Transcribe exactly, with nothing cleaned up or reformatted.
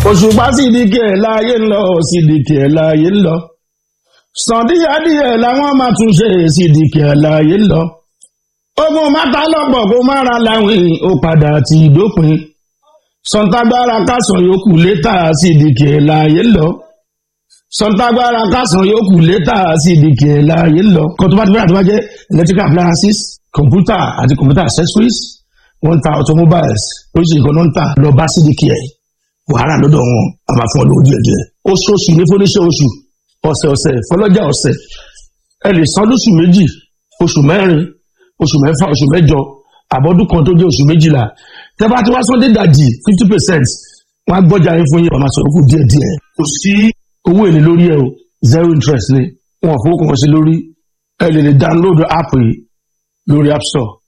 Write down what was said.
òṣùpá sídìkì ẹ̀ láàyè ń lọ sídìkì ẹ̀ láàyè ń lọ sàn díẹ̀díẹ̀ làwọn máa tún ṣe sídìkì ẹ̀ láàyè ń lọ ogun máta lọ́pọ̀ kó má ra láwìn ó padà ti dópin sọ̀ǹtàgbára kásán yòókù létà sídìkì ẹ̀ láàyè ń lọ sọ̀ǹtàgbára kásán yòókù létà sídìkì ẹ̀ láàyè ń lọ kó tó bá ti bẹ̀rẹ̀ tó bá jẹ́ electrical appliances computer àti computer accessories wọ́n ń ta automobiles oríṣiríṣi kan náà ń tà lọ bá sídìkì ẹ̀ wàhálà lọ́dọ̀ wọn a máa fún ọ lówó díẹ̀ díẹ̀ oṣooṣù ní fúnníṣẹ́ oṣù ọ̀sẹ̀ ọ̀sẹ̀ fọlọ́jà ọ̀sẹ̀ ẹ lè san lóṣù méjì oṣù mẹ́rin oṣù mẹ́fà oṣù mẹ́jọ àbọ̀dún kan tó jẹ́ oṣù méjìlá tẹ́ bá ti wá sọ́dé dàjì fifty percent wọ́n á gbọ́jà yín fún yín wọ́n máa sọ̀rọ̀ kù díẹ̀ díẹ̀ kò sí owó èlé lórí ẹ o zero interest ni wọn ò fowó kan sí lórí ẹ lè lè download app yìí lórí app store.